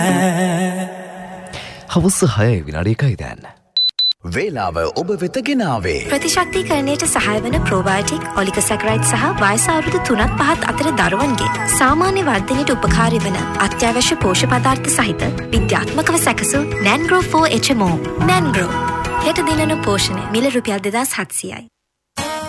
හවස 6 විනාඩි 1යි දැන්. වේලාව ඔබ වෙත ගෙනාවේ ප්‍රතිශක්තිකරණයට සහාය වන ප්‍රෝබයෝටික් ඔලිගොසැකරයිඩ් සහ වයස අවුරුදු 3-5 අතර දරුවන්ගේ සාමාන්‍ය වර්ධනයට උපකාරී වන අත්‍යවශ්‍ය පෝෂ්‍ය පදාර්ථ සහිත විද්‍යාත්මකව සැකසූ නැන්ග්‍රෝ 4 HMO. නැන්ග්‍රෝ හෙට දිනන පෝෂණය මිල රුපියල් 2700යි.